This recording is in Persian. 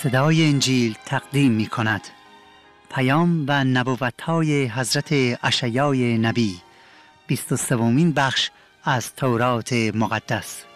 صدای انجیل تقدیم می کند. پیام و نبوت‌های حضرت اشعیا نبی، 23مین بخش از تورات مقدس.